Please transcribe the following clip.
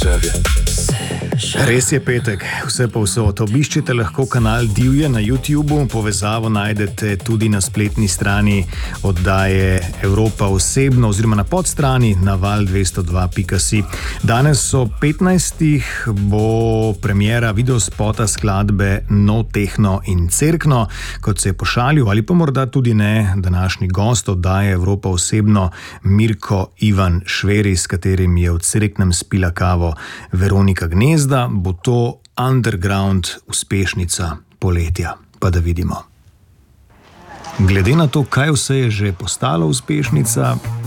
Res je petek, vse povsod. Obiščite lahko kanal Divje na YouTubu, povezavo najdete tudi na spletni strani oddaje Evropa osebno oziroma na podstrani na val202.si. Danes o 15. bo premiera videospota skladbe No Tehno in Cerkno, kot se je pošalil ali pa morda tudi ne današnji gost oddaje Evropa osebno Mirko Ivan Šveri, s katerim je v Cerknem spila kavo Veronika Gnezda. Bo to underground uspešnica poletja, pa da vidimo. Glede na to, kaj vse je že postalo uspešnica,